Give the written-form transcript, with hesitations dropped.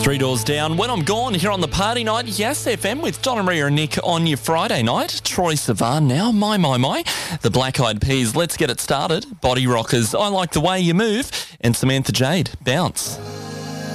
Three Doors Down. When I'm gone here on the party night, Yes FM with Donna Maria and Nick on your Friday night. Troy Sivan now. My. The Black Eyed Peas. Let's get it started. Body Rockers. I Like the Way You Move. And Samantha Jade. Bounce.